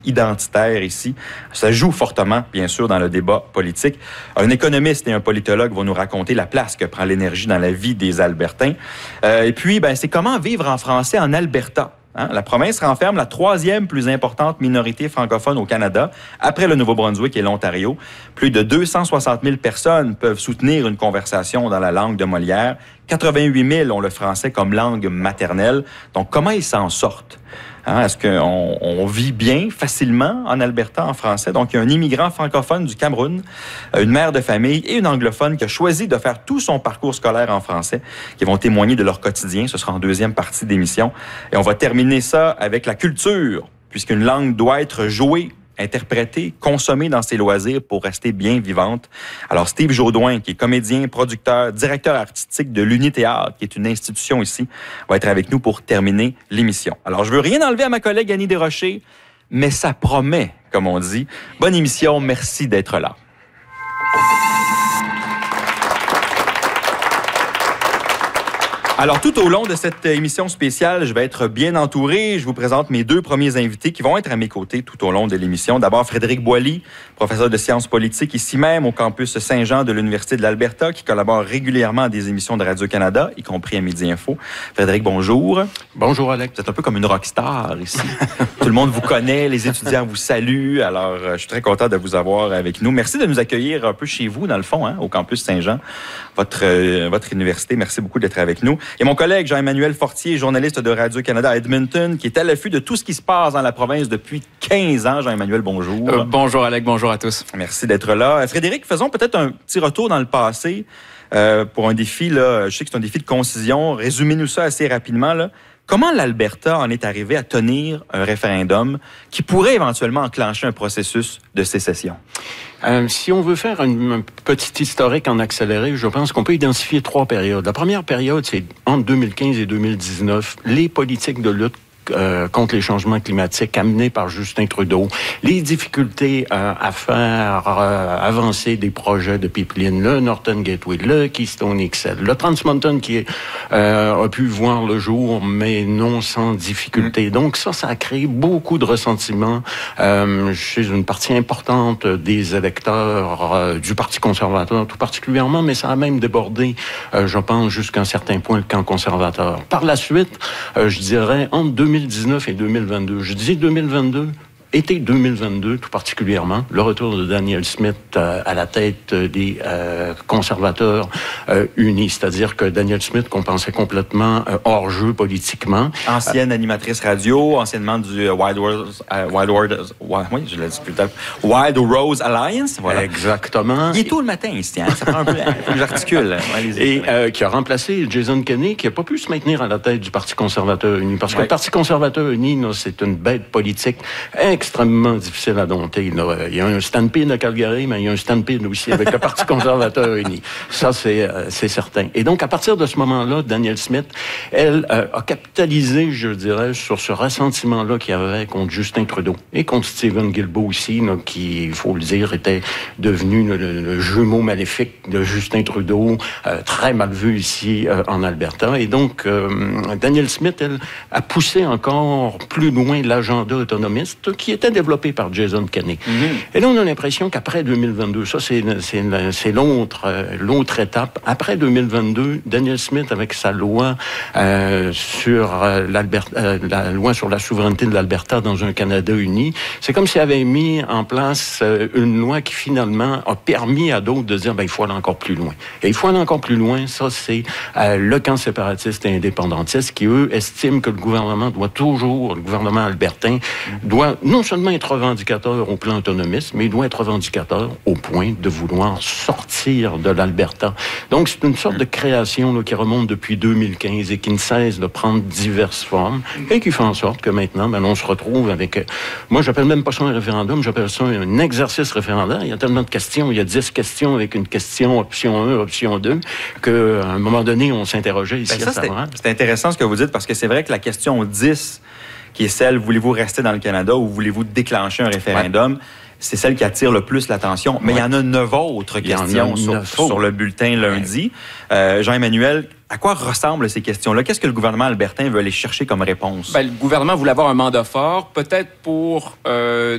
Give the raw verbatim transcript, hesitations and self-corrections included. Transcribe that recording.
identitaire ici. Ça joue fortement, bien sûr, dans le débat politique. Un économiste et un politologue vont nous raconter la place que prend l'énergie dans la vie des Albertains. Euh, et puis, ben, c'est comment vivre en français en Alberta. Hein? La province renferme la troisième plus importante minorité francophone au Canada, après le Nouveau-Brunswick et l'Ontario. Plus de deux cent soixante mille personnes peuvent soutenir une conversation dans la langue de Molière. quatre-vingt-huit mille ont le français comme langue maternelle. Donc, comment ils s'en sortent? Hein, est-ce qu'on on vit bien, facilement, en Alberta, en français? Donc, il y a un immigrant francophone du Cameroun, une mère de famille et une anglophone qui a choisi de faire tout son parcours scolaire en français, qui vont témoigner de leur quotidien. Ce sera en deuxième partie d'émission. Et on va terminer ça avec la culture, puisqu'une langue doit être jouée, interprétée, consommée dans ses loisirs pour rester bien vivante. Alors, Steve Jaudoin, qui est comédien, producteur, directeur artistique de l'Uni-Théâtre, qui est une institution ici, va être avec nous pour terminer l'émission. Alors, je veux rien enlever à ma collègue Annie Desrochers, mais ça promet, comme on dit. Bonne émission, merci d'être là. Alors, tout au long de cette émission spéciale, je vais être bien entouré. Je vous présente mes deux premiers invités qui vont être à mes côtés tout au long de l'émission. D'abord, Frédéric Boily, professeur de sciences politiques ici même au campus Saint-Jean de l'Université de l'Alberta, qui collabore régulièrement à des émissions de Radio-Canada, y compris à Midi Info. Frédéric, bonjour. Bonjour, Alex. Vous êtes un peu comme une rockstar ici. Tout le monde vous connaît, les étudiants vous saluent. Alors, je suis très content de vous avoir avec nous. Merci de nous accueillir un peu chez vous, dans le fond, hein, au campus Saint-Jean, votre, euh, votre université. Merci beaucoup d'être avec nous. Et mon collègue Jean-Emmanuel Fortier, journaliste de Radio-Canada à Edmonton, qui est à l'affût de tout ce qui se passe dans la province depuis quinze ans. Jean-Emmanuel, bonjour. Euh, bonjour, Alex. Bonjour à tous. Merci d'être là. Frédéric, faisons peut-être un petit retour dans le passé euh, pour un défi. Là, je sais que c'est un défi de concision. Résumez-nous ça assez rapidement, là. Comment l'Alberta en est arrivé à tenir un référendum qui pourrait éventuellement enclencher un processus de sécession? Euh, si on veut faire une, un petit historique en accéléré, je pense qu'on peut identifier trois périodes. La première période, c'est entre deux mille quinze et deux mille dix-neuf, les politiques de lutte Euh, contre les changements climatiques amenés par Justin Trudeau, les difficultés euh, à faire euh, avancer des projets de pipeline, le Northern Gateway, le Keystone X L, le Trans Mountain qui euh, a pu voir le jour, mais non sans difficulté. Mmh. Donc ça, ça a créé beaucoup de ressentiments euh, chez une partie importante des électeurs euh, du Parti conservateur tout particulièrement, mais ça a même débordé, euh, je pense, jusqu'à un certain point le camp conservateur. Par la suite, euh, je dirais, entre deux mille dix-neuf et deux mille vingt-deux. Je dis deux mille vingt-deux, été deux mille vingt-deux tout particulièrement, le retour de Danielle Smith euh, à la tête des euh, conservateurs euh, unis, c'est-à-dire que Danielle Smith, qu'on pensait complètement euh, hors jeu politiquement. Ancienne euh, animatrice radio, anciennement du euh, Wild Rose, euh, Wild Rose, Wild, oui, je l'ai dit plus tard, Wild Rose Alliance, voilà. Exactement. Il est tôt le matin ici, hein? Ça prend un peu, il faut que j'articule. Ouais, et euh, qui a remplacé Jason Kenney, qui n'a pas pu se maintenir à la tête du Parti conservateur uni, parce que ouais. Le Parti conservateur uni, là, c'est une bête politique extrêmement difficile à dompter. Là. Il y a un stampede à Calgary, mais il y a un stampede aussi avec le Parti conservateur uni. Ça, c'est, euh, c'est certain. Et donc, à partir de ce moment-là, Danielle Smith, elle euh, a capitalisé, je dirais, sur ce ressentiment-là qu'il y avait contre Justin Trudeau et contre Stephen Guilbeault aussi, là, qui, il faut le dire, était devenu le, le, le jumeau maléfique de Justin Trudeau, euh, très mal vu ici euh, en Alberta. Et donc, euh, Danielle Smith, elle, a poussé encore plus loin l'agenda autonomiste qui était développé par Jason Kenney. Mm-hmm. Et là, on a l'impression qu'après deux mille vingt-deux, ça, c'est, c'est, c'est l'autre, euh, l'autre étape. Après deux mille vingt-deux, Danielle Smith, avec sa loi euh, sur euh, l'Alberta, euh, la loi sur la souveraineté de l'Alberta dans un Canada uni, c'est comme s'il avait mis en place euh, une loi qui, finalement, a permis à d'autres de dire, ben, il faut aller encore plus loin. Et il faut aller encore plus loin, ça, c'est euh, le camp séparatiste et indépendantiste qui, eux, estiment que le gouvernement doit toujours, le gouvernement albertain, doit non seulement être revendicateur au plan autonomiste, mais il doit être revendicateur au point de vouloir sortir de l'Alberta. Donc, c'est une sorte de création là, qui remonte depuis deux mille quinze et qui ne cesse de prendre diverses formes et qui fait en sorte que maintenant, ben, on se retrouve avec... Euh, moi, j'appelle même pas ça un référendum, j'appelle ça un exercice référendaire. Il y a tellement de questions, il y a dix questions avec une question option un, option deux, qu'à un moment donné, on s'interrogeait ici ben ça, à savoir. C'est intéressant ce que vous dites, parce que c'est vrai que la question dix... qui est celle, voulez-vous rester dans le Canada ou voulez-vous déclencher un référendum? Ouais. C'est celle qui attire le plus l'attention. Mais ouais. Il y en a neuf autres questions sur, sur le bulletin lundi. Ouais. Euh, Jean-Emmanuel, à quoi ressemblent ces questions-là? Qu'est-ce que le gouvernement albertain veut aller chercher comme réponse? Ben, le gouvernement voulait avoir un mandat fort, peut-être pour... Euh,